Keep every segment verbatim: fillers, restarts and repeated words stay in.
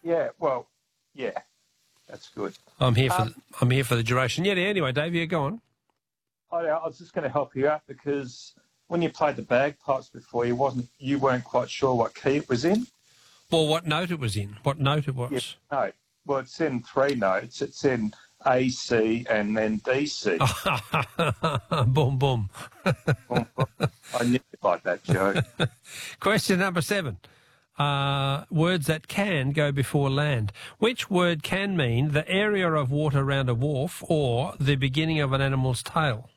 Yeah, well, yeah, that's good. I'm here for Um, the, I'm here for the duration. Yeah. Anyway, Dave, yeah, go on. I, I was just going to help you out because when you played the bagpipes before, you wasn't you weren't quite sure what key it was in. Well, what note it was in? What note it Yeah, was? no. Well, it's in three notes. It's in A, C, and then D, C. Boom, boom. I knew you'd like that joke. Question number seven. Uh, words that can go before land. Which word can mean the area of water around a wharf or the beginning of an animal's tail?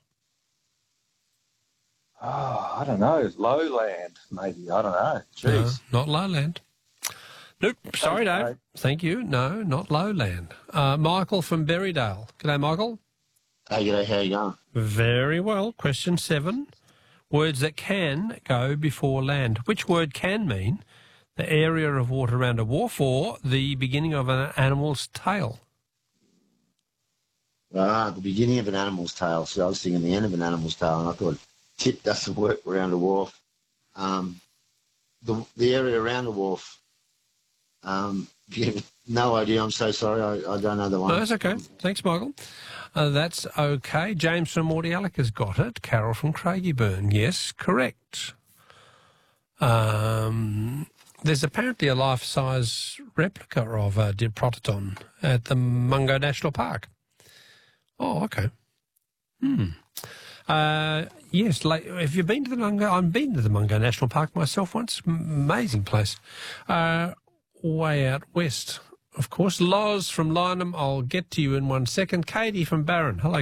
Oh, I don't know. Lowland, maybe. I don't know. No, Jeez. not lowland. Nope. Sorry, Dave. Okay. Thank you. No, not lowland. Uh, Michael from Berrydale. G'day, Michael. Hey, g'day, how you going? Very well. Question seven. Words that can go before land. Which word can mean the area of water around a wharf or the beginning of an animal's tail? Ah, the beginning of an animal's tail. So I was thinking the end of an animal's tail, and I thought tip doesn't work around a wharf. Um, the the area around the wharf. Um, no idea. I'm so sorry. I, I don't know the one. No, that's okay. Thanks, Michael. Uh, that's okay. James from Mordialloc has got it. Carol from Craigieburn. Yes, correct. Um, there's apparently a life-size replica of uh, Diprotodon at the Mungo National Park. Oh, okay. Hmm. Uh, yes, like, have you been to the Mungo? I've been to the Mungo National Park myself once. M- amazing place. Uh, way out west, of course. Loz from Lynham, I'll get to you in one second. Katie from Barron. Hello.